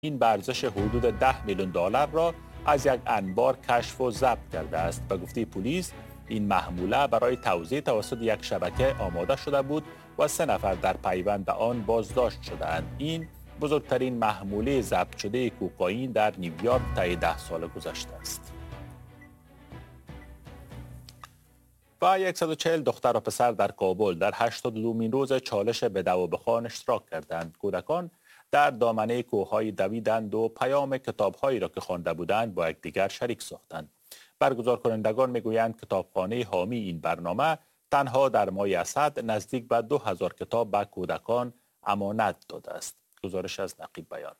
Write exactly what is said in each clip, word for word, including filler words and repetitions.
این به ارزش حدود ده میلیون دلار را از یک انبار کشف و ضبط کرده است. به گفته پلیس این محموله برای توزیع توسط یک شبکه آماده شده بود و سه نفر در پیوند به آن بازداشت شدند. این بزرگترین محموله ضبط شده کوکائین در نیویورک طی ده سال گذشته است. و صد و چهل دختر و پسر در کابل در هشتاد و دومین روز چالش بده و بخوان اشتراک کردند. کودکان در دامنه کوههای دویدند و پیام کتابهایی را که خوانده بودند با یکدیگر شریک ساختند. برگزار کنندگان میگویند کتابخانه حامی این برنامه تنها در ماه اسد نزدیک به دو هزار کتاب به کودکان امانت داده است. گزارش از نقیب بیان.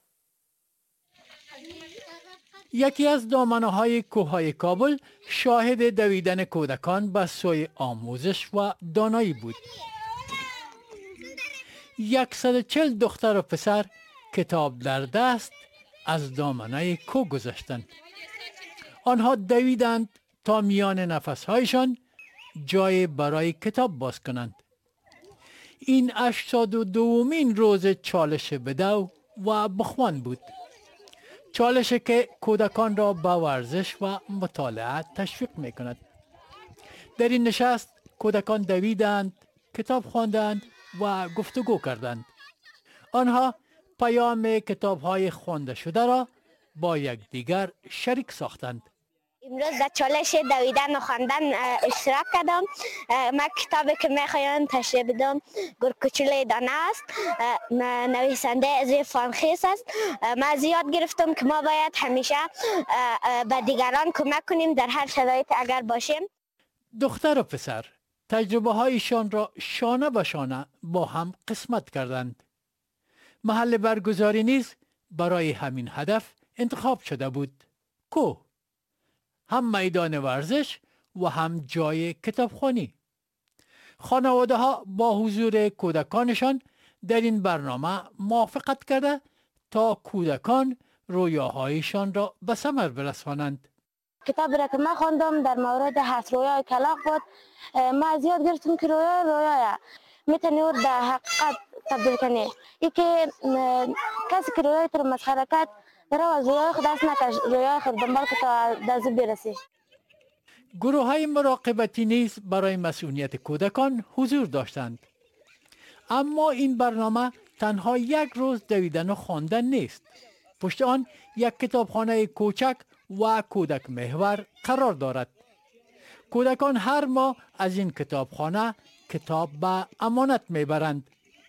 یکی از دامنه‌های کوههای کابل شاهد دویدن کودکان به سوی آموزش و دانایی بود. صد و چهل دختر و پسر کتاب در دست از دامنه کوه گذشتند. آنها دویدند تا میان نفسهایشان جای برای کتاب باز کنند. این هشتاد و دومین روز چالش بدو و بخوان بود. چالشی که کودکان را به ورزش و مطالعه تشویق می کند. در این نشست کودکان دویدند، کتاب خواندند و گفتگو کردند. آنها پیام کتاب‌های خوانده شده را با یکدیگر شریک ساختند. امروز در چالش دویدن و خواندن اشتراک کردم. من کتابی که میخوایم تشریح بدم گرگوچلوی دانه است. نویسنده ازی فانخیس است. من زیاد گرفتم که ما باید همیشه به دیگران کمک کنیم در هر شرایط اگر باشیم. دختر و پسر تجربه هایشان را شانه به شانه با هم قسمت کردند. محل برگزاری نیز برای همین هدف انتخاب شده بود. کوه، هم میدان ورزش و هم جای کتابخوانی. خانواده ها با حضور کودکانشان در این برنامه موافقت کرده تا کودکان رویاهایشان را به ثمر برسانند. کتابی را که من خواندم در مورد هست رویای کلاغ بود. من زیاد گرفتم که رویا رویاه میتونی او در حقیقت تبدیل کنی. ای که کسی که رویای تو مسخره کرد در از رویای خود دست نکش، رویای خود دنبال که تا دست برسی. گروه های مراقبتی نیز برای مسئولیت کودکان حضور داشتند. اما این برنامه تنها یک روز دویدن و خواندن نیست. پشت آن یک کتابخانه کوچک و کودک محور قرار دارد. کودکان هر ماه از این کتابخانه کتاب به امانت میبرند.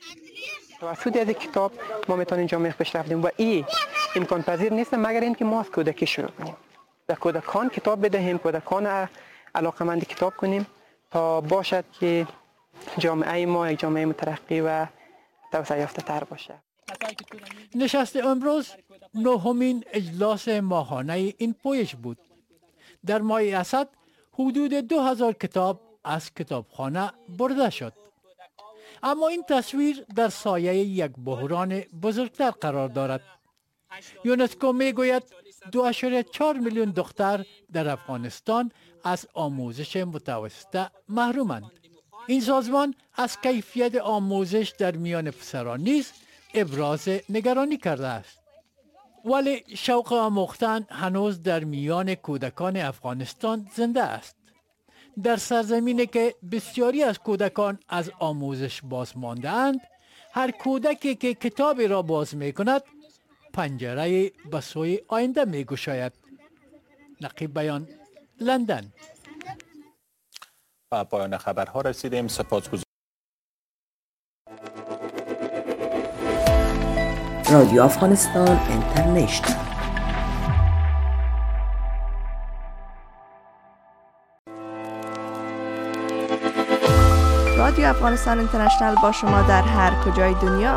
توسط از کتاب ما میتونیم جامعه پیش رفتیم و این امکان پذیر نیست مگر اینکه ما از کودکی شروع کنیم. به کودکان کتاب بدهیم، کودکان علاقمند کتاب کنیم تا باشد که جامعه ما یک جامعه مترقی و توسعه یافته تر باشه. نشست امروز نهمین اجلاس ماهانه این پویش بود. در ماه اسد حدود دو هزار کتاب از کتابخانه برده شد. اما این تصویر در سایه یک بحران بزرگتر قرار دارد. یونسکو میگوید دو اشاره چهار میلیون دختر در افغانستان از آموزش متوسطه محرومند. این سازمان از کیفیت آموزش در میان پسران نیز ابراز نگرانی کرده است. ولی شوق آموختن هنوز در میان کودکان افغانستان زنده است. در سرزمینی که بسیاری از کودکان از آموزش باز مانده اند، هر کودکی که کتابی را باز می کند پنجره به سوی آینده می گشاید. نقیب بیان، لندن. و پایان خبرها رسیدیم. سپاسگزارم. رادیو افغانستان اینترنشنال. رادیو افغانستان اینترنشنال با شما در هر کجای دنیا.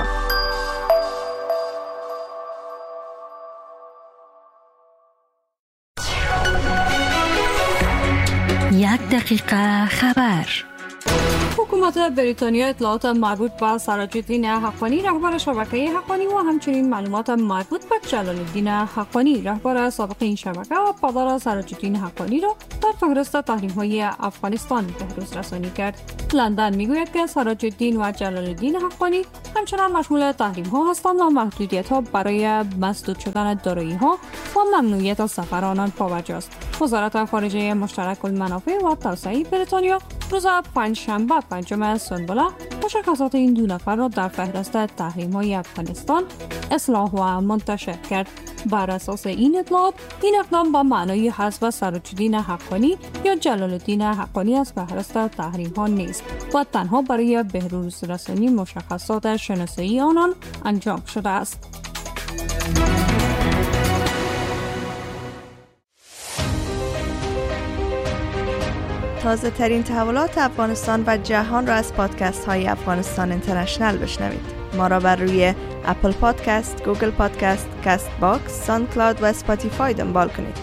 یک دقیقه خبر. حکومت بریتانیا اطلاعات مربوط به سراج الدین حقانی رهبر شبکه حقانی و همچنین معلومات مربوط به جلال الدین حقانی رهبر سابق این شبکه و پدر سراج الدین حقانی را در فهرست تحریم‌های افغانستان بهروز رسانی کرد. لندن میگوید که سراج الدین و جلال الدین حقانی همچنان مشمول تحریم‌ها هستند و محدودیت‌ها برای مسدود شدن دارایی‌ها و ممنوعیت سفر آنان پابرجاست. وزارت خارجه مشترک المنافع و توسعه بریتانیا روز پنجشنبه پنجم سنبله مشخصات این دو نفر را در فهرست تحریم‌های افغانستان اصلاح و منتشر کرد. بر اساس این اطلاعات این اقدام با معنای حذف سراج الدین حقانی یا جلال الدین حقانی از فهرست تحریم‌ها نیست و تنها برای بهروز رسانی مشخصات شناسایی آنان انجام شده است. تازه ترین تحولات افغانستان و جهان را از پادکست های افغانستان اینترنشنل بشنوید. ما را بر روی اپل پادکست، گوگل پادکست، کست باکس، ساوند کلاود و اسپاتیفای دنبال کنید.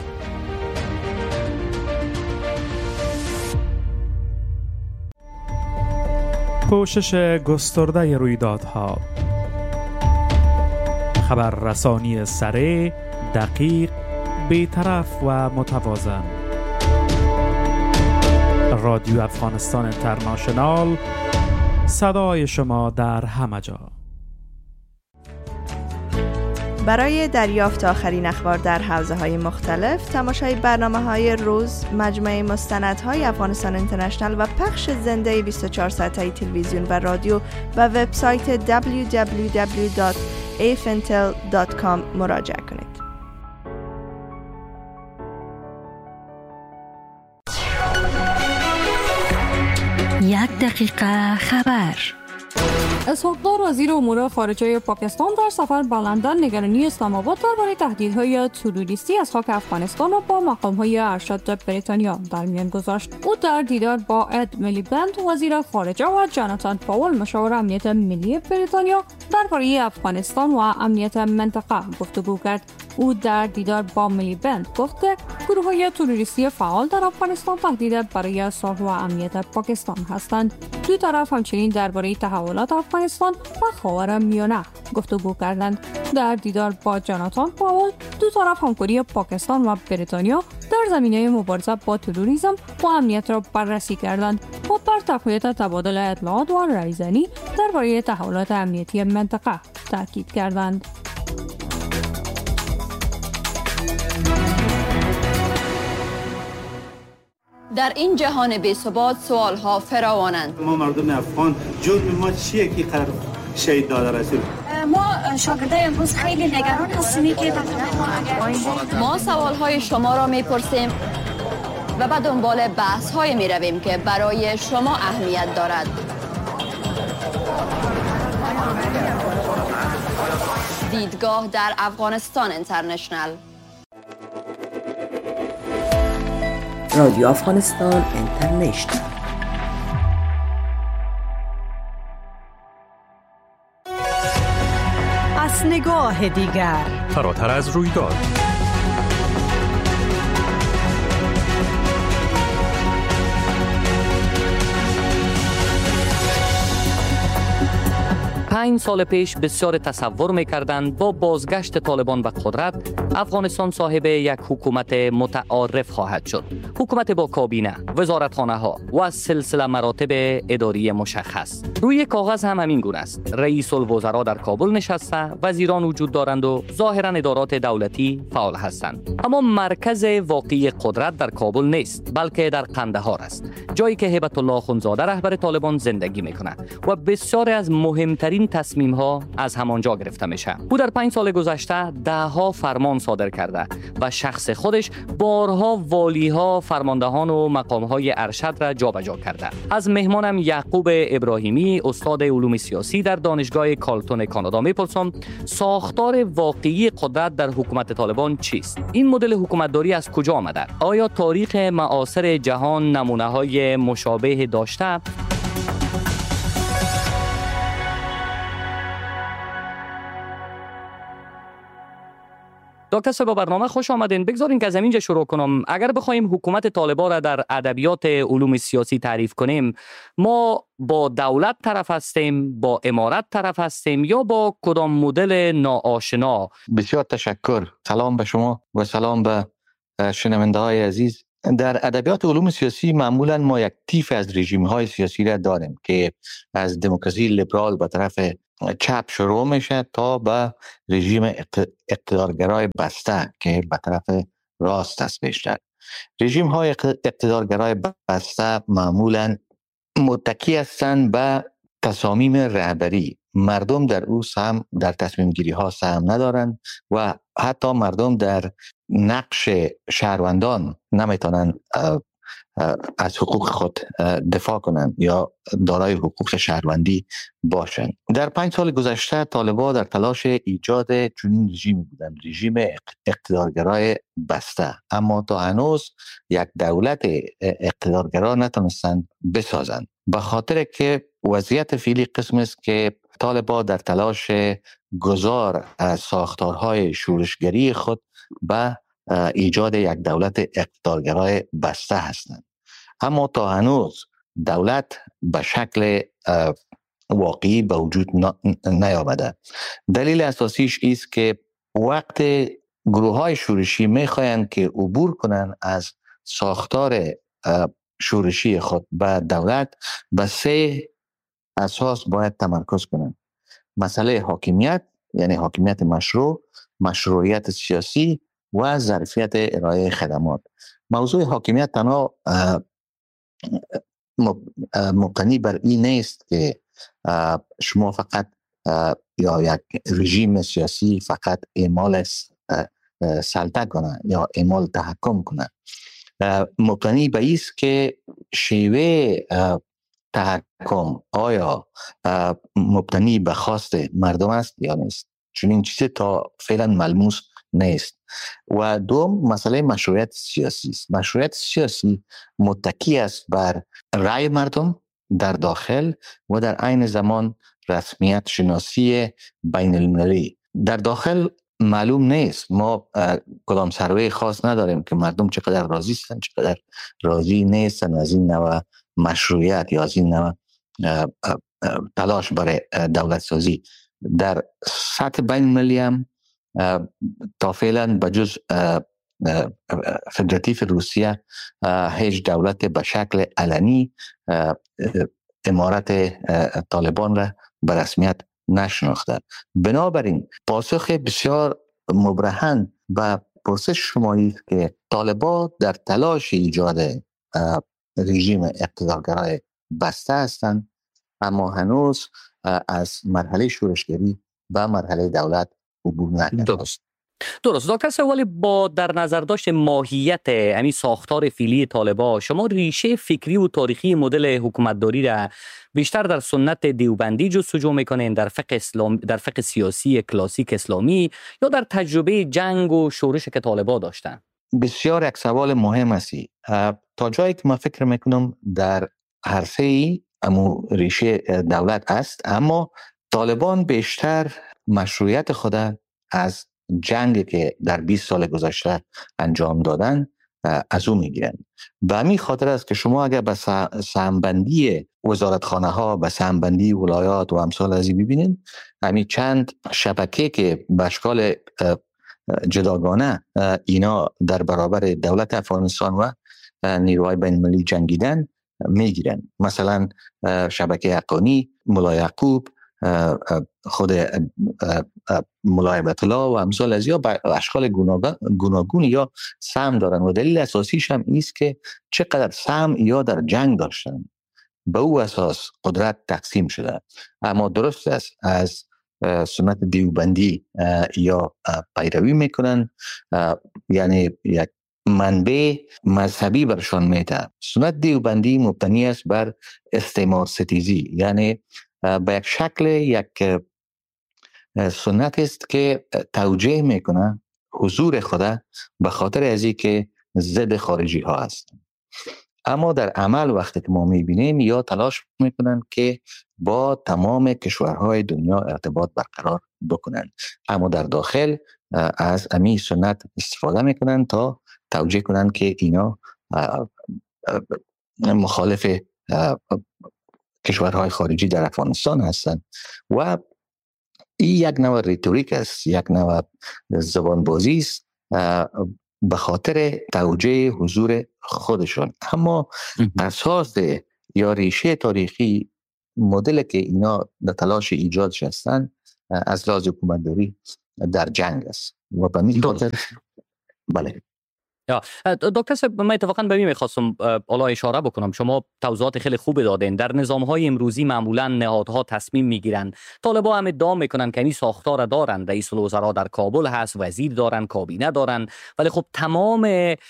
پوشش گسترده رویدادها، خبررسانی سریع، دقیق، بی‌طرف و متوازن. رادیو افغانستان اینترنشنال، صدای شما در همه جا. برای دریافت آخرین اخبار در حوزه‌های مختلف، تماشای برنامه‌های روز، مجموعه مستندهای افغانستان اینترنشنال و پخش زنده بیست و چهار ساعته تلویزیون و رادیو و وبسایت دبلیو دبلیو دبلیو دات ای اف ان تی ال دات کام مراجعه کنید. یک دقیقه خبر. اسحاق‌دار وزیر امور خارجه پاکستان در سفر به لندن نگرانی اسلام آباد درباره تهدیدهای تروریستی از خاک افغانستان را با مقام‌های ارشد بریتانیا در میان گذاشت. او در دیدار با اد میلیبند وزیر خارجه و جاناتان پاول مشاور امنیت ملی بریتانیا درباره افغانستان و امنیت منطقه گفتگو کرد. او در دیدار با میلیبند گفت که گروه‌های تروریستی فعال در افغانستان تهدید برای صلح و امنیت پاکستان هستند. دو طرف همچنین درباره تحولات افغانستان و خاورمیانه گفتگو کردند. در دیدار با جاناتان پاول دو طرف همکاری پاکستان و بریتانیا در زمینه مبارزه با تروریسم و امنیت را بررسی کردند و بر تقویت تبادل اطلاعات و رایزنی درباره تحولات امنیتی منطقه تاکید کردند. در این جهان بی‌ثبات سوال‌ها فراوانند. ما مردم افغان جرم ما چیه که قرار شهید داده رسول؟ ما شاگردای امروز خیلی نگران هستیم که ما سوال‌های شما را می‌پرسیم و به دنبال بحث‌های می‌رویم که برای شما اهمیت دارد. دیدگاه در افغانستان اینترنشنل. رادیو افغانستان اینترنشنل. از نگاه دیگر، فراتر از رویداد، پنج سال پیش بسیار تصور می‌کردند با بازگشت طالبان به قدرت افغانستان صاحب یک حکومت متعارف خواهد شد. حکومت با کابینه، وزارتخانه‌ها و سلسله مراتب اداری مشخص. روی کاغذ هم همین گونه است. رئیس الوزراء در کابل نشسته، وزیران وجود دارند و ظاهراً ادارات دولتی فعال هستند. اما مرکز واقعی قدرت در کابل نیست، بلکه در قندهار است. جایی که هیبت الله اخوندزاده رهبر طالبان زندگی می‌کند و بسیاری از مهمترین تصمیم ها از همانجا گرفته میشه. او در پنج سال گذشته ده ها فرمان صادر کرده و شخص خودش بارها والی ها، فرماندهان و مقام های ارشد را جابجا کرده. از مهمانم یعقوب ابراهیمی، استاد علوم سیاسی در دانشگاه کالتون کانادا میپرسم ساختار واقعی قدرت در حکومت طالبان چیست؟ این مدل حکومتداری از کجا آمده؟ آیا تاریخ معاصر جهان نمونه های مشابه داشته؟ دکتر صاحب برنامه خوش آمدین. بگذارین که از اینجا شروع کنم. اگر بخوایم حکومت طالبان را در ادبیات علوم سیاسی تعریف کنیم، ما با دولت طرف هستیم، با امارت طرف هستیم یا با کدام مدل ناآشنا؟ بسیار تشکر. سلام به شما و سلام به شنونده های عزیز. در ادبیات علوم سیاسی معمولا ما یک طیف از رژیم های سیاسی را داریم که از دموکراسی لیبرال به طرف چپ شروع میشه تا به رژیم اقتدارگرای بسته که به طرف راست است بیشتر. رژیم های اقتدارگرای بسته معمولا متکی هستند به تصامیم رهبری. مردم در او سهم در تصمیم گیری ها سهم ندارند و حتی مردم در نقش شهروندان نمیتونن از حقوق خود دفاع کنند یا دارای حقوق شهروندی باشند. در پنج سال گذشته طالبان در تلاش ایجاد چنین رژیمی بودند، رژیم اقتدارگرای بسته، اما تا هنوز یک دولت اقتدارگرا نتونستند بسازند، به خاطر که وضعیت فعلی قسم است که طالبان در تلاش گذار از ساختارهای شورشگری خود به ایجاد یک دولت اقتدارگرای بسته هستند، اما تا هنوز دولت به شکل واقعی به وجود نیامده. دلیل اساسیش است که وقت گروه های شورشی میخواهند که عبور کنند از ساختار شورشی خود به دولت، به سه اساس باید تمرکز کنند: مسئله حاکمیت، یعنی حاکمیت مشروع، مشروعیت سیاسی و ظرفیت ارائه خدمات. موضوع حاکمیت تنها مبتنی بر این نیست که شما فقط یا یک رژیم سیاسی فقط اعمال سلطه کنه یا اعمال تحکم کنه. مبتنی به این است که شیوه تحکم آیا مبتنی به خواست مردم است یا نیست. چون این چیزی تا فعلا ملموس نیست. و دوم مسئله مشروعیت سیاسی است. مشروعیت سیاسی متکی است بر رأی مردم در داخل و در عین زمان رسمیت شناسی بین المللی. در داخل معلوم نیست، ما کدام سروی خاص نداریم که مردم چقدر راضی هستند چقدر راضی نیستند از این نوع مشروعیت یا از این نوع تلاش برای دولت سازی. در سطح بین المللی هم تا فعلا بجز فدراتیو روسیه هیچ دولت به شکل علنی امارت طالبان را به رسمیت نشناخته. بنابراین پاسخ بسیار مبرهن و پرسش شمایی که طالبان در تلاش ایجاد رژیم اقتدارگرای بسته هستند، اما هنوز از مرحله شورشگری به مرحله دولت عبور نکردند. درست. درست دکتر، ولی با در نظر داشت ماهیت همین ساختار فعلی طالبان، شما ریشه فکری و تاریخی مدل حکومتداری را بیشتر در سنت دیوبندی جستجو میکنین، در فقه اسلام، در فقه سیاسی کلاسیک اسلامی، یا در تجربه جنگ و شورش که طالبان داشتن؟ بسیار یک سوال مهم است. تا جایی که من فکر میکنم در عرصه ای امو ریشه دولت است، اما طالبان بیشتر مشروعیت خود از جنگ که در بیست سال گذشته انجام دادن از اون میگیرن. به همین خاطر است که شما اگر به سهمبندی وزارتخانه ها، به سهمبندی ولایات و امثال از این ببینید، همین چند شبکه که به اشکال جداگانه اینا در برابر دولت افغانستان و نیروهای بین المللی جنگیدن میگیرن. مثلا شبکه حقانی، ملا یعقوب، خود ملا بیت الله و امثال از یا اشکال گوناگون یا سهم دارن و دلیل اساسیش هم ایست که چقدر سهم یا در جنگ داشتن، به او اساس قدرت تقسیم شده. اما درست است از سنت دیوبندی یا پیروی میکنن، یعنی یک منبع مذهبی برشان میده. سنت دیوبندی مبتنی است بر استعمار ستیزی، یعنی به یک شکل یک سنت است که توجیه میکنه حضور خدا به خاطر ازی که ضد خارجی ها است. اما در عمل وقتی که ما میبینیم یا تلاش میکنن که با تمام کشورهای دنیا ارتباط برقرار بکنن، اما در داخل از امی سنت استفاده میکنن تا توجیه کنن که اینا مخالف کشورهای خارجی در افغانستان هستند و این یک نوع ریتوریک است، یک نوع زبانبازی است به خاطر توجیه حضور خودشون. اما اساس یا ریشه تاریخی مدل که اینا در تلاش ایجادش هستند از لحاظ حکومتداری در جنگ است و به این خاطر بله. دکتر صاحب، من اتفاقا به این میخواستم حالا اشاره بکنم. شما توضیحات خیلی خوب دادین. در نظام‌های امروزی معمولا نهادها تصمیم میگیرن. طالبان هم ادعا میکنن که این ساختار دارن، رئیس الوزراء در کابل هست، وزیر دارن، کابینه دارن، ولی خب تمام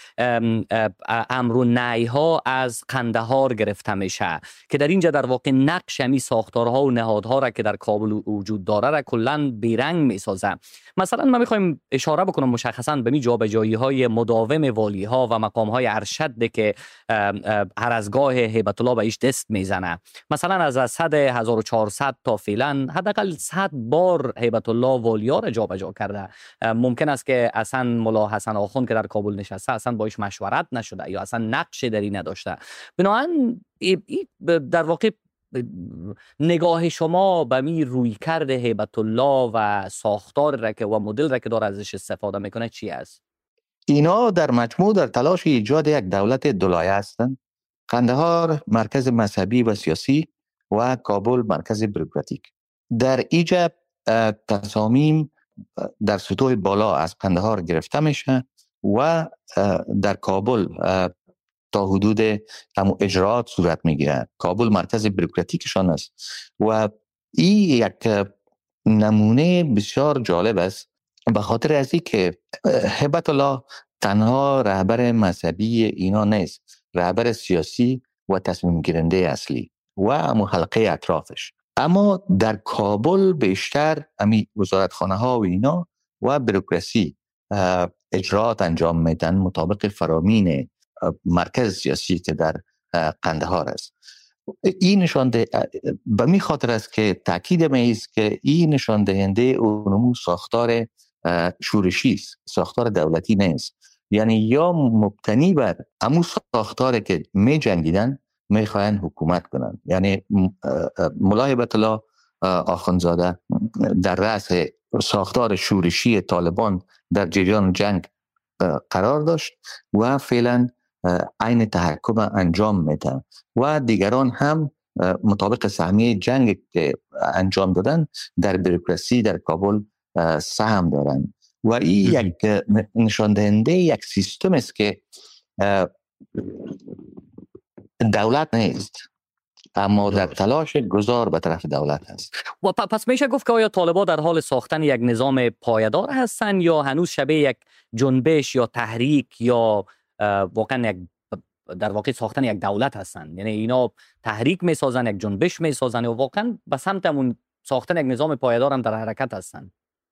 امر و نهی ها از قندهار گرفته میشه که در اینجا در واقع نقش همین ساختارها و نهادها را که در کابل وجود داره را کلا بیرنگ میسازه. مثلا من میخوایم اشاره بکنم مشخصا به می جابجایی‌های مداوم والی‌ها و مقام‌های ارشد که هر از گاه هیبت الله به ایش دست میزنه. مثلا از صد هزار و چهارصد تا فعلا حداقل صد بار هیبت الله والیا را جابجا کرده. ممکن است که اصلا ملا حسن آخوند که در کابل نشسته اصلا با ایش مشورت نشده یا اصلا نقش در این نداشته. بنابراین در واقع نگاه شما به می روی کرده هیبت الله و ساختار را که و مدل را که داره ازش استفاده میکنه چی است؟ اینا در مجموع در تلاش ایجاد یک دولت دولایه هستند. قندهار مرکز مذهبی و سیاسی و کابل مرکز بروکراتیک. در اینجا تصامیم در سطوح بالا از قندهار گرفته میشه و در کابل تا حدود همون اجراعات صورت میگیره. کابل مرکز بروکراتیکشان است و این یک نمونه بسیار جالب است به خاطر از این که هیبت الله تنها رهبر مذهبی اینا نیست، رهبر سیاسی و تصمیم گیرنده اصلی و همون حلقه اطرافش. اما در کابل بیشتر امی وزارتخانه ها و اینا و بروکراسی اجراعات انجام میدن مطابق فرامین مرکز سیاسی که در قندهار است. این نشانده به می خاطر است که تاکید می است که این نشان دهنده اونمو ساختار شورشی است، ساختار دولتی نیست. یعنی یا مبتنی بر همون ساختاری که می جنگیدن می خواهند حکومت کنند. یعنی ملا هیبت الله آخوندزاده در رأس ساختار شورشی طالبان در جریان جنگ قرار داشت و فعلا عین تحکم انجام میدن و دیگران هم مطابق سهمیه جنگ که انجام دادن در بروکراسی در کابل سهم دارن و این یک نشان دهنده یک سیستم است که دولت نیست اما در تلاش گذار به طرف دولت هست. و پس میشه گفت که آیا طالبان در حال ساختن یک نظام پایدار هستن یا هنوز شبیه یک جنبش یا تحریک یا واقعا یک در واقع ساختن یک دولت هستن؟ یعنی اینا تحریک میسازن، یک جنبش میسازن و واقعا به سمت اون ساختن یک نظام پایدار هم در حرکت هستن؟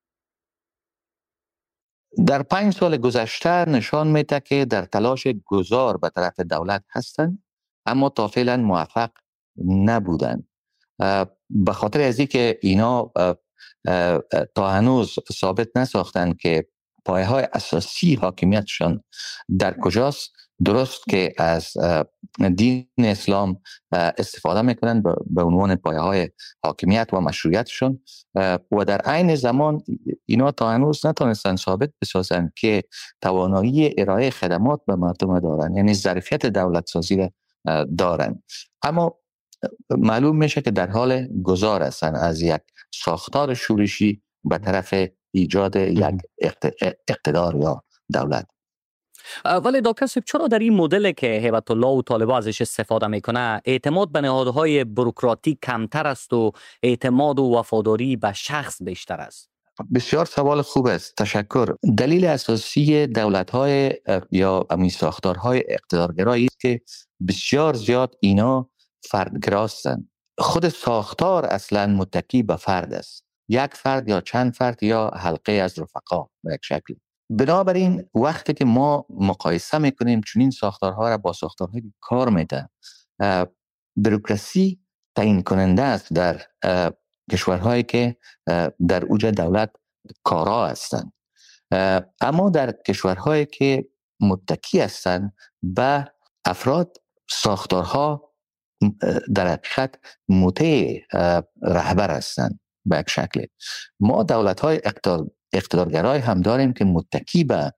در پنج سال گذشته نشان میده که در تلاش گذار به طرف دولت هستن اما تا فعلا موفق نبودن. به خاطر از اینکه اینا تا هنوز ثابت نساختن که پایه های اساسی حاکمیتشان در کجاست. درست که از دین اسلام استفاده میکنن به عنوان پایه های حاکمیت و مشروعیتشون و در عین زمان اینا تا هنوز نتونستن ثابت بسازن که توانایی ارائه خدمات به مردم دارن، یعنی ظرفیت دولت سازی را دارن. اما معلوم میشه که در حال گذار هستن از یک ساختار شورشی به طرف ایجاد یک اقتدار یا دولت. ولی دکتر صاحب چرا در این مدل که هیبت الله و طالبان ازش استفاده میکنه اعتماد به نهادهای بروکراتیک کمتر است و اعتماد و وفاداری به شخص بیشتر است؟ بسیار سوال خوب است، تشکر. دلیل اساسی دولت‌های یا امی ساختارهای اقتدارگرایی است که بسیار زیاد اینا فردگراستند. خود ساختار اصلا متکی به فرد است، یک فرد یا چند فرد یا حلقه از رفقا به یک شکل. بنابراین وقتی که ما مقایسه میکنیم چنین ساختارها را با ساختارهای کار میده، بروکراسی تعیین کننده است در کشورهایی که در اوج دولت کارا هستند، اما در کشورهایی که متکی هستند به افراد، ساختارها در حقیقت مطیع رهبر هستند. به یک شکل ما دولت‌های اقتدارگرای هم داریم که متکی به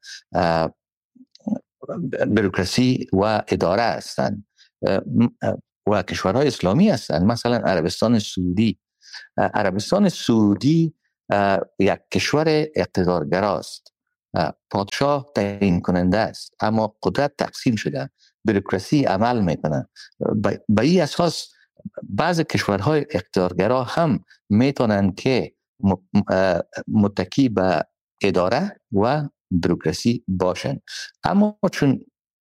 بروکراسی و اداره هستند و کشورهای اسلامی هستند. مثلا عربستان سعودی عربستان سعودی یک کشور اقتدارگراست، پادشاه تعیین کننده است، اما قدرت تقسیم شده، بروکراسی عمل میکنه. به این اساس بعض کشورهای اقتدارگرا هم میتونن که متکی به اداره و بروکراسی باشن. اما چون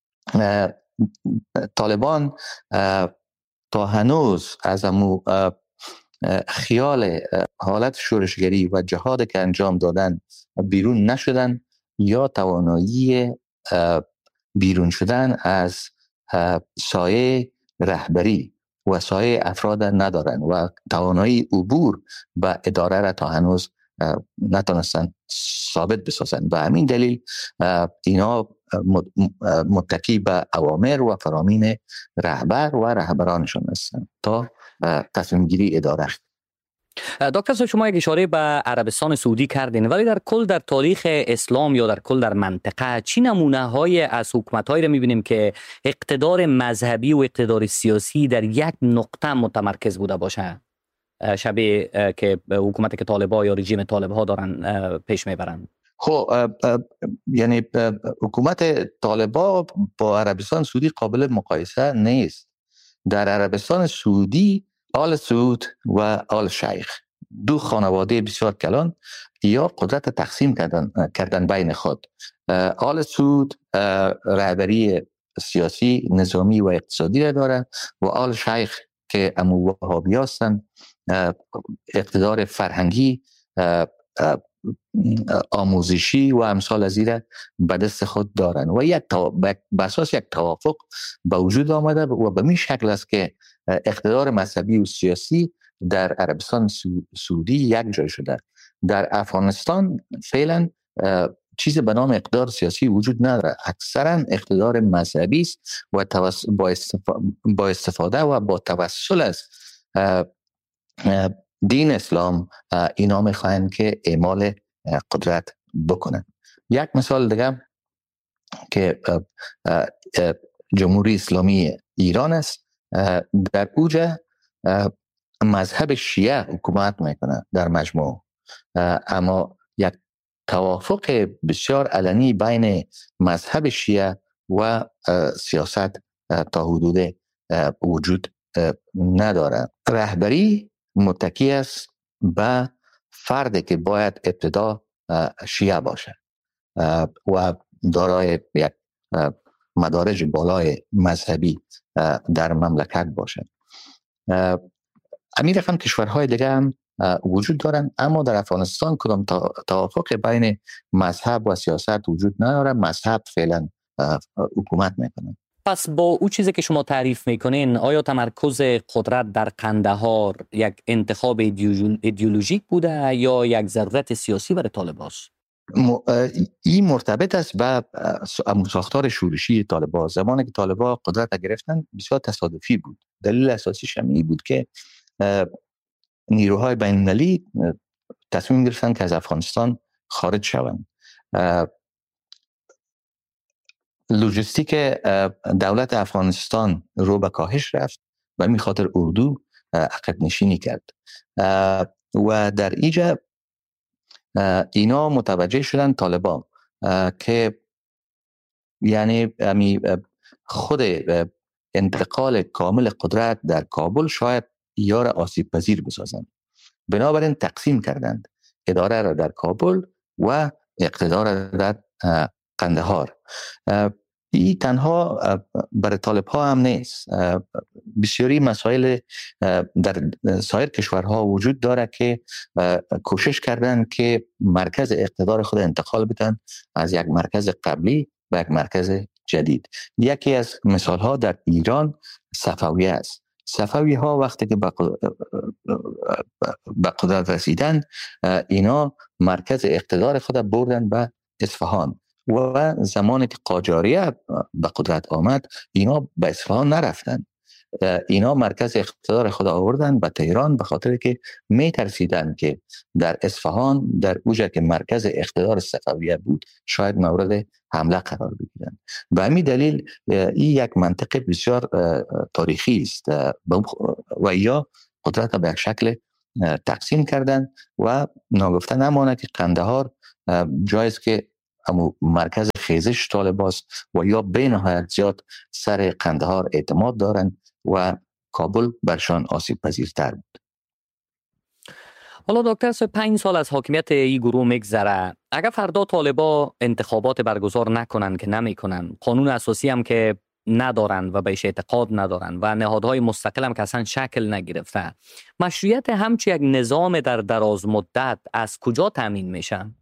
طالبان تا هنوز از امو خیال حالت شورشگری و جهاد که انجام دادن بیرون نشدن یا توانایی بیرون شدن از سایه رهبری و سایه افراد ندارن و توانایی عبور به اداره را تا هنوز نتونستن ثابت بسازن. به همین دلیل اینا متکی به اوامر و فرامین رهبر و رهبرانشون هستن تا تصمیم گیری اداره. دکتر شما یک اشاره به عربستان سعودی کردین، ولی در کل در تاریخ اسلام یا در کل در منطقه چی نمونه های از حکومت هایی را میبینیم که اقتدار مذهبی و اقتدار سیاسی در یک نقطه متمرکز بوده باشه، شبیه که حکومت که طالبا یا رژیم طالبها دارن پیش میبرن؟ خب یعنی حکومت طالبا با عربستان سعودی قابل مقایسه نیست. در عربستان سعودی آل سعود و آل شیخ دو خانواده بسیار کلان یا قدرت تقسیم کردن کردن بین خود. آل سعود رهبری سیاسی، نظامی و اقتصادی را داره و آل شیخ که امو وهابی هستند اقتدار فرهنگی، آموزشی و امثال از این به دست خود دارن و یک به اساس یک توافق به وجود آمده و به این شکل است که اقتدار مذهبی و سیاسی در عربستان سعودی یک جای شده. در افغانستان فعلا چیز به نام اقتدار سیاسی وجود نداره، اکثرا اقتدار مذهبی است و با استفاده و با توسل از دین اسلام اینا میخواهند که اعمال قدرت بکنن. یک مثال دیگه که جمهوری اسلامی ایران است، در اوج مذهب شیعه حکومت میکنه در مجموع، اما یک توافق بسیار علنی بین مذهب شیعه و سیاست تا حدود وجود نداره. رهبری متکی است به فردی که باید ابتدا شیعه باشه و دارای یک مدارج بالای مذهبی در مملکت باشه. همین رقم کشورهای دیگه هم وجود دارن، اما در افغانستان کدام توافق بین مذهب و سیاست وجود نداره. مذهب فعلا حکومت میکنه. پس با او چیزی که شما تعریف میکنین، آیا تمرکز قدرت در قندهار یک انتخاب ایدئولوژیک بوده یا یک ضرورت سیاسی برای طالباست؟ این مرتبط است به ساختار شورشی طالبان. زمانی که طالبان قدرت گرفتن بسیار تصادفی بود. دلیل اساسیش هم این بود که نیروهای بین المللی تصمیم گرفتن که از افغانستان خارج شوند. لوجستیک دولت افغانستان رو به کاهش رفت و همین خاطر اردو عقب نشینی کرد و در اینجا اینا متوجه شدن طالبان که یعنی خود انتقال کامل قدرت در کابل شاید یار آسیب پذیر بسازند. بنابراین تقسیم کردند اداره را در کابل و اقتدار را در قندهار. این تنها برای طالب ها هم نیست. بسیاری مسائل در سایر کشورها وجود داره که کوشش کردن که مرکز اقتدار خود انتقال بدن از یک مرکز قبلی به یک مرکز جدید. یکی از مثال ها در ایران صفویه است. صفوی ها وقتی که به قدرت رسیدن، اینا مرکز اقتدار خود بردن به اصفهان و زمانی که قاجاریه به قدرت آمد، اینا به اصفهان نرفتن، اینا مرکز اقتدار خود آوردن به تهران، به خاطر که می ترسیدن که در اصفهان، در اوجه که مرکز اقتدار صفویه بود، شاید مورد حمله قرار بگیرن. به همین دلیل این یک منطقه بسیار تاریخی است و یا قدرت به یک شکل تقسیم کردن و ناگفته نماند که قندهار جایز که اما مرکز خیزش طالب است و یا به نهایت زیاد سر قندهار اعتماد دارن و کابل برشان آسیب پذیرتر بود. حالا دکتر، سه پنج سال از حاکمیت این گروه میگذره. اگر فردا طالبا انتخابات برگزار نکنن که نمیکنن، قانون اساسی هم که ندارن و بهش اعتقاد ندارن و نهادهای مستقل هم که اصلا شکل نگرفته، مشروعیت همچی یک نظام در دراز مدت از کجا تامین میشن؟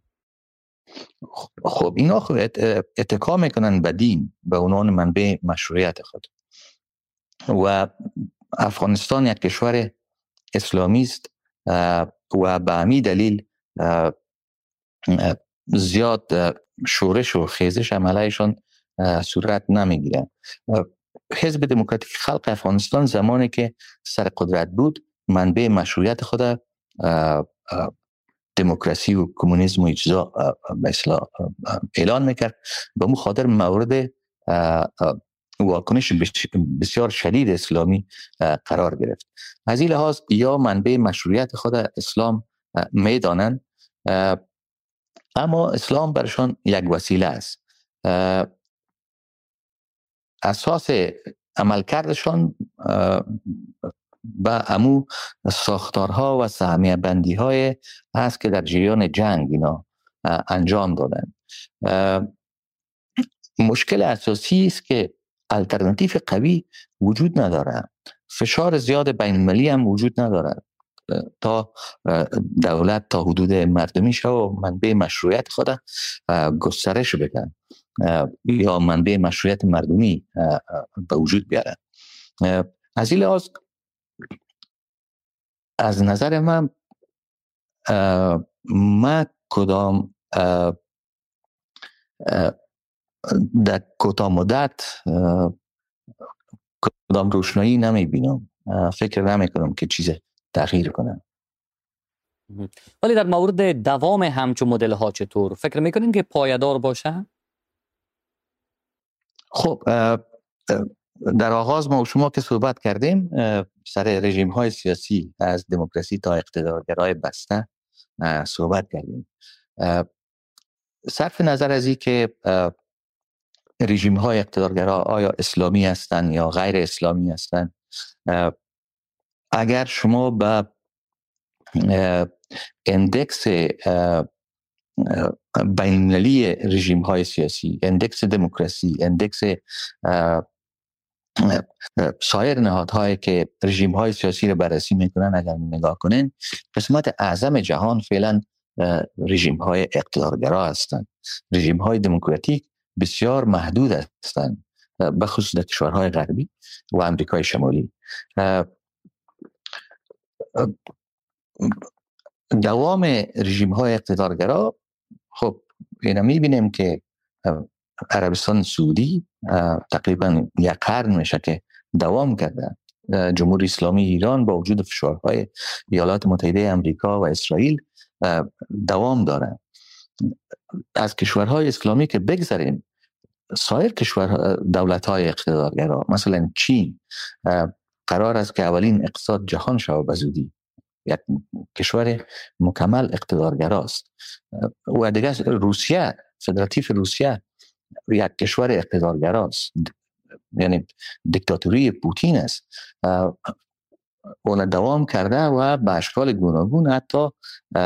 خب اینا خب اتکا میکنن به دین به عنوان منبع مشروعیت خود و افغانستان یک کشور اسلامی است و به همین دلیل زیاد شورش و خیزش عملیشان صورت نمیگیره. حزب دموکراتیک خلق افغانستان زمانی که سر قدرت بود، منبع مشروعیت خود دموکراسی و کمونیسم و اجزا مثلا اعلان میکرد. به مو خاطر مورد واکنش بسیار شدید اسلامی قرار گرفت. از این لحاظ یا منبع مشروعیت خود اسلام میدانند، اما اسلام برشان یک وسیله است. اساس عملکردشان به امو ساختارها و سهمیه بندی های هست که در جریان جنگ اینا انجام دادن. مشکل اساسی است که الटरनेटिव قوی وجود نداره، فشار زیاد بین المللی هم وجود نداره تا دولت تا حدود مردمی شو و منبع مشروعیت خود گسترش بده یا منبع مشروعیت مردمی به وجود بیاره. از این لحاظ از نظر من ما کدام در کوتاه مدت کدام روشنایی نمی بینم، فکر نمی کنم که چیز تغییر کنه. ولی در مورد دوام همچون مدل ها چطور فکر میکنین که پایدار باشه؟ خب در آغاز ما و شما که صحبت کردیم سر رژیم های سیاسی از دموکراسی تا اقتدارگرای بسته صحبت کردیم. صرف نظر از این که رژیم های اقتدارگرا آیا اسلامی هستند یا غیر اسلامی هستند، اگر شما به اندکس بین‌المللی رژیم های سیاسی، اندکس دموکراسی، اندکس سایر نهادهایی که رژیم های سیاسی رو بررسی میکنن اگر نگاه کنین، قسمت اعظم جهان فعلا رژیم های اقتدارگرا هستند. رژیم های دموکراتیک بسیار محدود هستند، به خصوص در کشورهای غربی و امریکای شمالی. دوام رژیم های اقتدارگرا، خب اینا میبینیم که عربستان سعودی تقریبا یک قرن میشه که دوام کرده. جمهوری اسلامی ایران با وجود فشارهای ایالات متحده امریکا و اسرائیل دوام داره. از کشورهای اسلامی که بگذاریم، سایر کشور دولت‌های اقتدارگرا مثلا چین قرار است که اولین اقتصاد جهان شود به زودی، یک کشور مکمل اقتدارگراست. و دیگه روسیه، فدراتیو روسیه یک کشور اقتدارگراست، یعنی دیکتاتوری پوتین است. اون دوام کرده و به اشکال گوناگون حتی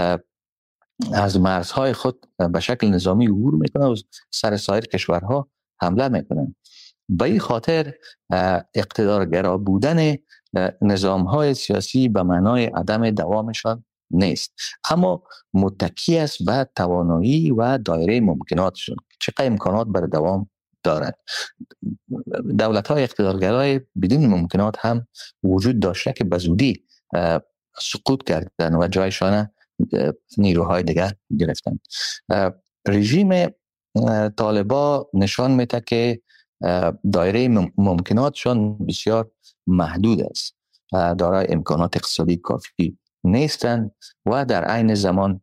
از مرزهای خود به شکل نظامی عبور میکنه و سر سایر کشورها حمله میکنن. به این خاطر اقتدارگرا بودن نظام های سیاسی به معنای عدم دوامشان نیست، اما متکی است به توانایی و دایره ممکناتشون، چقدر امکانات برای دوام دارند. دولت های اقتدارگرای بدون ممکنات هم وجود داشته که به زودی سقوط کردن و جایشان نیروهای دیگر گرفتن. رژیم طالبا نشان میده که دایره ممکناتشان بسیار محدود است، دارای امکانات اقتصادی کافی نیستند و در عین زمان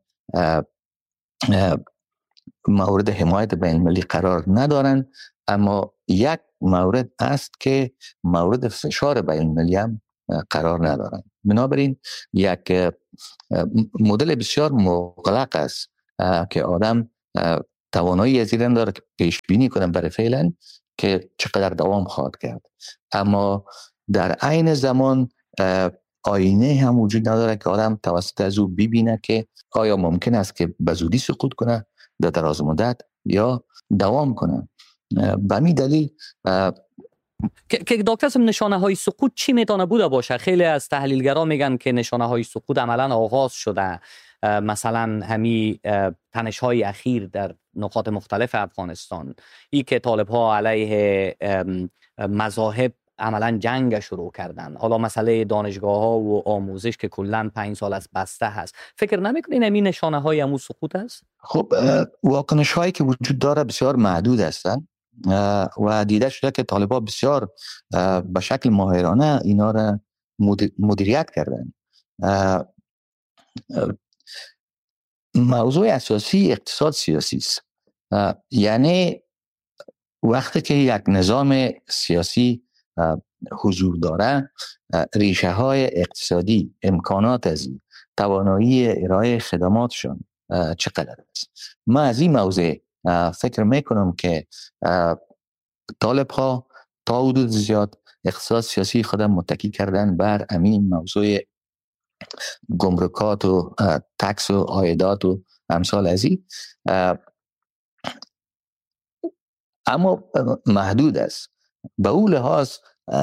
مورد حمایت بین المللی قرار ندارند، اما یک مورد است که مورد فشار بین المللی هم قرار ندارند. بنابراین یک مدل بسیار مغلق است که آدم توانایی از این داره که پیش بینی کنم برای فعلا که چقدر دوام خواهد کرد، اما در عین زمان آینه هم وجود نداره که آدم توسط از او ببینه که آیا ممکن است که به زودی سقوط کنه در دراز مدت یا دوام کنه. به همین دلیل که دکتر صاحب نشانه های سقوط چی میتونه بوده باشه؟ خیلی از تحلیلگران میگن که نشانه های سقوط عملا آغاز شده، مثلا همین تنش های اخیر در نقاط مختلف افغانستان، ای که طالب ها علیه مذاهب عملا جنگ شروع کردن، حالا مسئله دانشگاه ها و آموزش که کلا پنج سال از بسته هست، فکر نمیکنین همین نشانه های همون سقوط است؟ خب واکنش هایی که وجود داره بسیار محدود هستند و دیده شده که طالبا بسیار به شکل ماهرانه اینا را مدیریت کردن. موضوع اساسی اقتصاد سیاسی است، یعنی وقتی که یک نظام سیاسی حضور داره، ریشه های اقتصادی، امکانات از این، توانایی ارائه خدماتشون چقدر است. من از این موضوع فکر میکنم که طالب ها تا حدود زیاد اقتصاد سیاسی خودم متکی کردن بر امین موضوع گمرکات و تکس و عایدات و امثال از این، اما محدود است. به اون لحاظ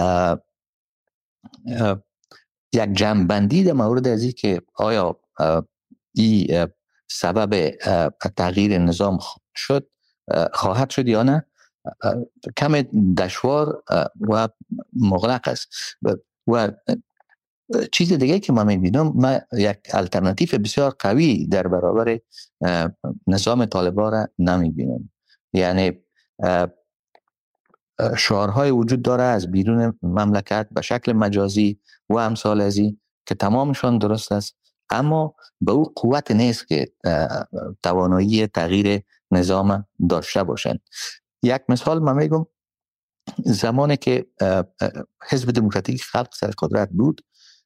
یک جمع‌بندی در مورد از این که آیا این سبب تغییر نظام شد خواهد شد یا نه کم دشوار و مغلق است. و چیز دیگه که من میبینم، من یک الटरनेटिव بسیار قوی در برابر نظام طالبان را نمیبینم. یعنی شعارهای وجود داره از بیرون مملکت به شکل مجازی و امثال ازی که تمامشان درست است، اما به او قوت نیست که توانایی تغییر نظام داشته باشند. یک مثال من میگم، زمانی که حزب دموکراتیک خلق سر قدرت بود،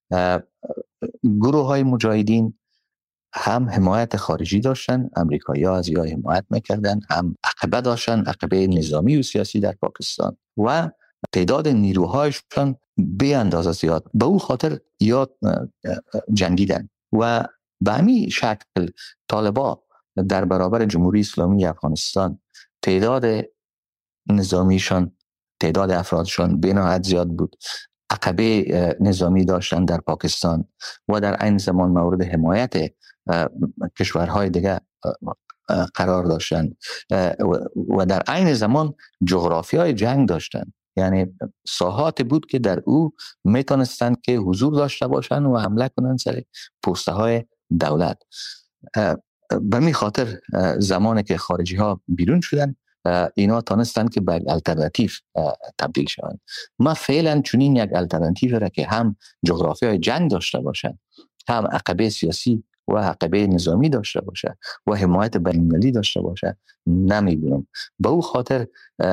گروه های مجاهدین هم حمایت خارجی داشتن، امریکایی ها از یا حمایت میکردن، هم عقبه داشتن، عقبه نظامی و سیاسی در پاکستان، و تعداد نیروهایشان به اندازه زیاد به او خاطر یا جنگیدن. و به همین شکل طالبا در برابر جمهوری اسلامی افغانستان تعداد نظامیشان، تعداد افرادشان به نهایت زیاد بود، عقبه نظامی داشتن در پاکستان و در عین زمان مورد حمایت کشورهای دیگه قرار داشتن و در عین زمان جغرافیای جنگ داشتن. یعنی ساحات بود که در او میتونستند که حضور داشته باشند و حمله کنند سر پوسته های دولت. به می خاطر زمانی که خارجی ها بیرون شدن، اینا تانستند که به الटरनेटिव تبدیل شوند. ما فعلا چنین یک الटरनेटिव را که هم جغرافیای جنگ داشته باشند، هم عقبه سیاسی و عقبه نظامی داشته باشه و حمایت بین‌المللی داشته باشه نمیبینم. به او خاطر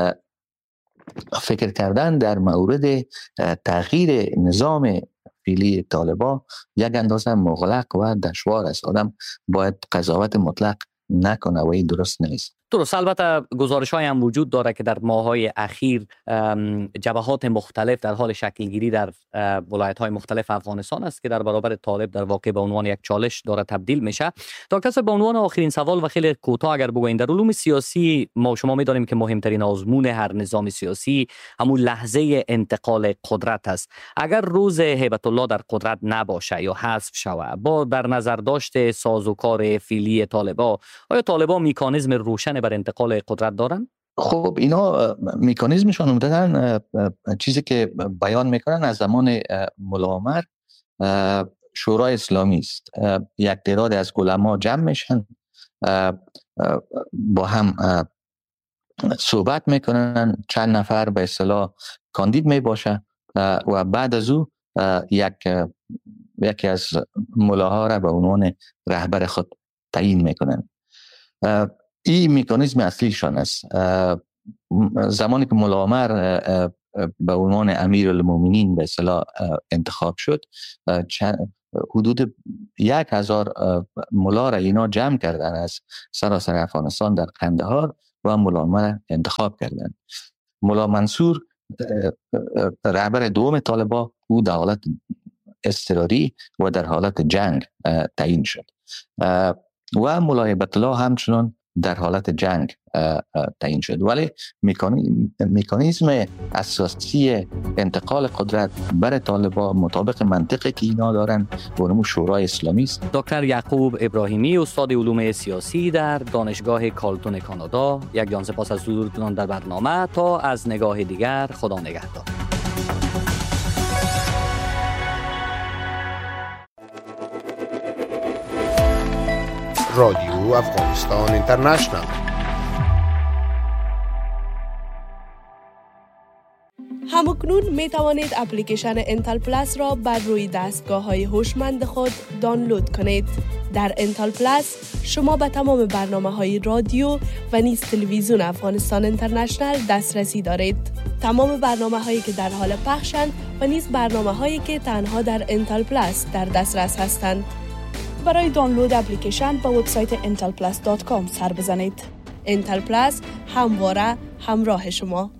فکر کردن در مورد تغییر نظام فعلی طالبان یک اندازه مغلق و دشوار است. آدم باید قضاوت مطلق نکنه و این درست نیست. درست. البته گزارش های هم وجود داره که در ماه‌های اخیر جبهات مختلف در حال شکلگیری در ولایت های مختلف افغانستان است که در برابر طالب در واقع به عنوان یک چالش داره تبدیل میشه. دکتر صاحب، به عنوان آخرین سوال و خیلی کوتاه اگر بگوین، در علوم سیاسی ما شما می‌دانیم که مهمترین آزمون هر نظام سیاسی همون لحظه انتقال قدرت است. اگر روز هیبت الله در قدرت نباشه یا حذف شوه، با در نظر داشت سازوکار فعلی طالبا، آیا طالبا مکانیزم روشن بر انتقال قدرت دارن؟ خب اینا مکانیزمشون عمدتاً چیزی که بیان میکنن از زمان ملا عمر شورای اسلامی است. یک تعداد از علما جمع میشن، با هم صحبت میکنن، چند نفر به اصطلاح کاندید میباشه و بعد از او یک یکی از ملاها را به عنوان رهبر خود تعیین میکنن. این مکانیزم اصلیشان است. زمانی که ملا عمر به عنوان امیرالمومنین به اصطلاح انتخاب شد، حدود یک هزار ملا را اینا جمع کردن از سراسر افغانستان در قندهار و ملا عمر انتخاب کردن. ملا منصور رهبر دوم طالبا، او در حالت اضطراری و در حالت جنگ تعیین شد و ملا هیبت الله همچنان در حالت جنگ تعیین شد. ولی مکانیزم اساسی انتقال قدرت بر طالبان مطابق منطقی که اینا دارن اونمو شورای اسلامی است. دکتر یعقوب ابراهیمی، استاد علوم سیاسی در دانشگاه کالتون کانادا، یک جان سپاس از حضورتون در برنامه. تا از نگاه دیگر، خدا نگهدار. رادیو افغانستان اینترنشنال. همکنون می توانید اپلیکیشن انتل پلاس را بر روی دستگاه های هوشمند خود دانلود کنید. در انتل پلاس شما به تمام برنامه های رادیو و نیز تلویزیون افغانستان اینترنشنال دسترسی دارید. تمام برنامه هایی که در حال پخشند و نیز برنامه هایی که تنها در انتل پلاس در دسترس هستند. برای دانلود اپلیکیشن به وبسایت انتل پلاس دات کام سر بزنید. انتل پلاس، همواره همراه شما.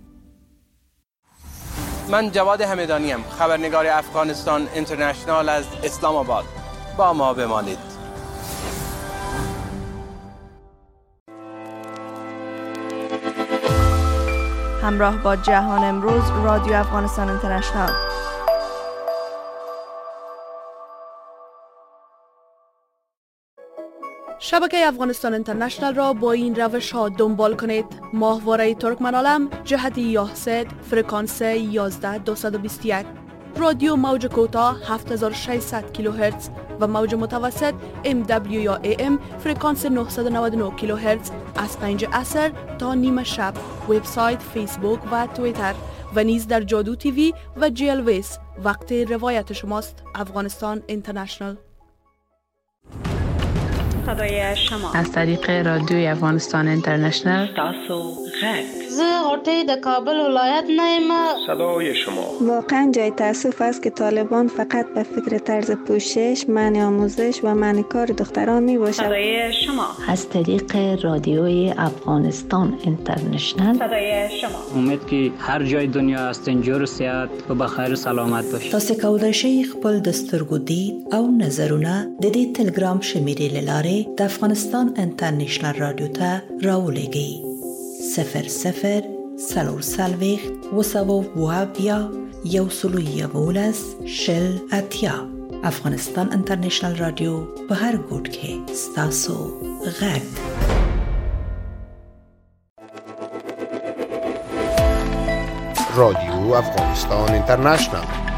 من جواد همدانیم، خبرنگار افغانستان اینترنشنال از اسلام آباد. با ما بمانید. همراه با جهان امروز، رادیو افغانستان اینترنشنال. شبکه افغانستان اینترنشنال را با این روش ها دنبال کنید. ماهواره ترکمنالم جهت یاهسد فرکانس یازده دویست و بیست و یک، رادیو موج کوتاه هفت هزار و ششصد کیلوهرتز و موج متوسط ام دبلیو یا ای ام فرکانس نهصد و نود و نه کیلوهرتز از پنج عصر تا نیمه شب. وبسایت، فیسبوک و توییتر و نیز در جادو تیوی و جی ال ویس. وقت روایت شماست. افغانستان اینترنشنال. صدای شما از طریق رادیوی افغانستان اینترنشنال. تاسو غږ. زه غوټۍ د کابل ولایت نه یم. صدای شما. واقعا جای تاسف است که طالبان فقط به فکر طرز پوشش، منع آموزش و منع کار دختران می باشد. صدای شما از طریق رادیوی افغانستان اینترنشنال. صدای شما. امید که هر جای دنیا هستین جور صحت و بخیر سلامت باشید. تاسو کولای شئ خپل د سترګو دید او نظرونه د دې تلګرام شمیرې لاره د افغانستان انټرنیشنل رادیو ته راولېږئ. صفر صفر سلور سلویخت و سوو وابیا یو سلو یوولس شل اتیا. افغانستان انټرنیشنل رادیو په هر ګوټ کې ستاسو غږ. رادیو افغانستان اینترنشنال.